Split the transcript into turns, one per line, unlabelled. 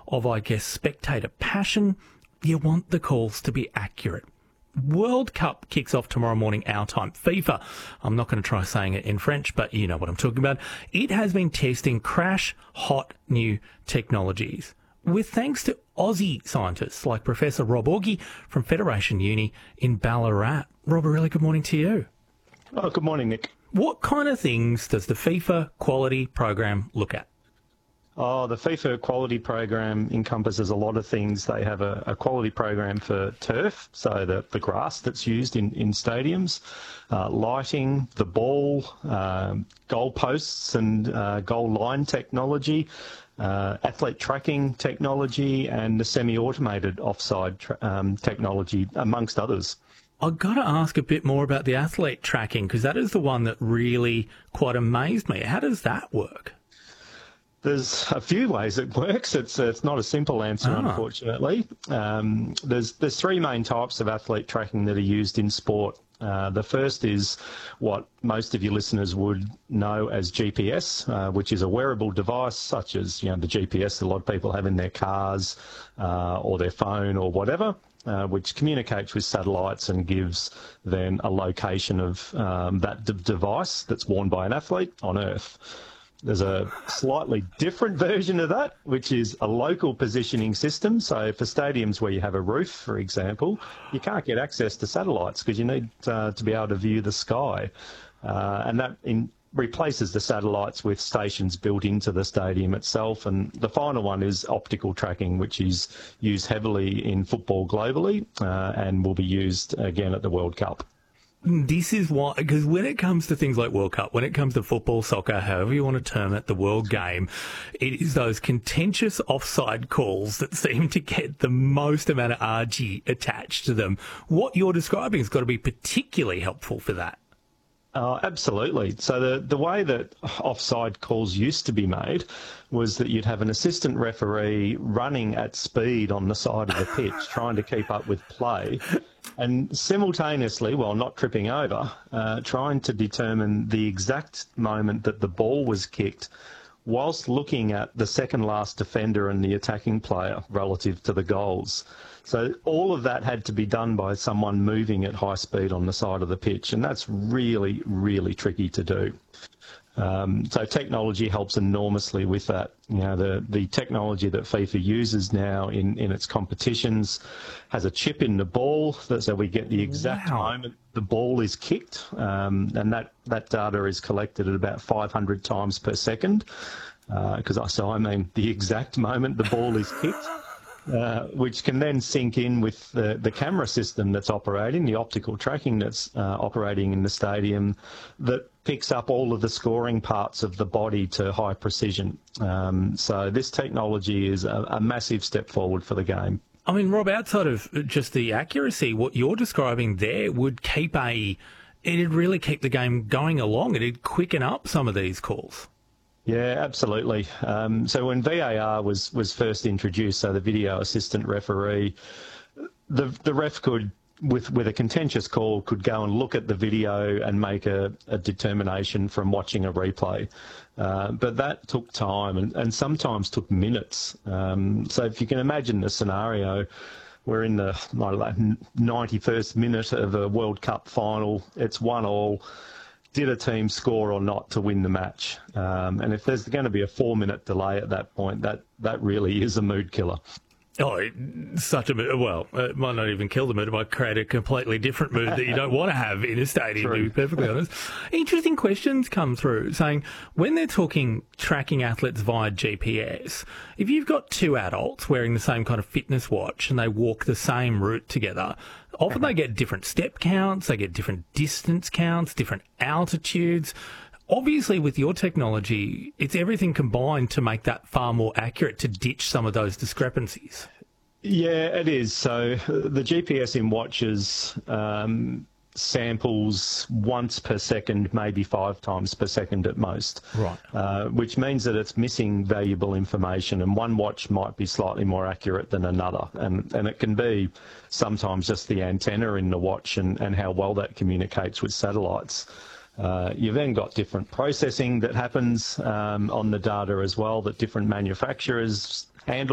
of, I guess, spectator passion, you want the calls to be accurate. World Cup kicks off tomorrow morning our time. FIFA, I'm not going to try saying it in French, but you know what I'm talking about. It has been testing crash-hot new technologies with thanks to Aussie scientists like Professor Rob Augie from Federation Uni in Ballarat. Rob, a really good morning to you.
Oh, good morning, Nick.
What kind of things does the FIFA quality program look at?
Oh, the FIFA quality program encompasses a lot of things. They have a quality program for turf, so the grass that's used in stadiums, lighting, the ball, goal posts and goal line technology, athlete tracking technology, and the semi-automated offside technology, amongst others.
I've got to ask a bit more about the athlete tracking, because that is the one that really quite amazed me. How does that work?
There's a few ways it works. It's not a simple answer, unfortunately. There's three main types of athlete tracking that are used in sport. The first is what most of your listeners would know as GPS, which is a wearable device such as the GPS that a lot of people have in their cars or their phone or whatever, which communicates with satellites and gives then a location of that device that's worn by an athlete on Earth. There's a slightly different version of that, which is a local positioning system. So for stadiums where you have a roof, for example, you can't get access to satellites because you need to be able to view the sky. And that replaces the satellites with stations built into the stadium itself. And the final one is optical tracking, which is used heavily in football globally and will be used again at the World Cup.
This is why, because when it comes to things like World Cup, when it comes to football, soccer, however you want to term it, the world game, it is those contentious offside calls that seem to get the most amount of argy attached to them. What you're describing has got to be particularly helpful for that.
Absolutely. So the way that offside calls used to be made was that you'd have an assistant referee running at speed on the side of the pitch, trying to keep up with play, and simultaneously, while not tripping over, trying to determine the exact moment that the ball was kicked whilst looking at the second last defender and the attacking player relative to the goals. So all of that had to be done by someone moving at high speed on the side of the pitch, and that's really, really tricky to do. So technology helps enormously with that. The technology that FIFA uses now in its competitions has a chip in the ball, so we get the exact moment the ball is kicked, and that data is collected at about 500 times per second, I mean the exact moment the ball is kicked. Which can then sync in with the camera system that's operating, the optical tracking that's operating in the stadium, that picks up all of the scoring parts of the body to high precision. So this technology is a massive step forward for the game.
I mean, Rob, outside of just the accuracy, what you're describing there would it'd really keep the game going along. It'd quicken up some of these calls.
Yeah, absolutely. So when VAR was first introduced, so the video assistant referee, the ref could, with a contentious call, could go and look at the video and make a determination from watching a replay. But that took time and sometimes took minutes. So if you can imagine the scenario, we're in the 91st minute of a World Cup final, it's 1-1. Did a team score or not to win the match? And if there's going to be a 4-minute delay at that point, that really is a mood killer.
Oh, it might not even kill the mood. It might create a completely different mood that you don't want to have in a stadium, to be perfectly honest. Interesting questions come through saying when they're talking tracking athletes via GPS, if you've got two adults wearing the same kind of fitness watch and they walk the same route together, often they get different step counts, they get different distance counts, different altitudes. Obviously, with your technology, it's everything combined to make that far more accurate, to ditch some of those discrepancies.
Yeah, it is. So the GPS in watches samples once per second, maybe 5 times per second at most.
Right.
Which means that it's missing valuable information, and one watch might be slightly more accurate than another. And it can be sometimes just the antenna in the watch and how well that communicates with satellites. You've then got different processing that happens on the data as well that different manufacturers handle.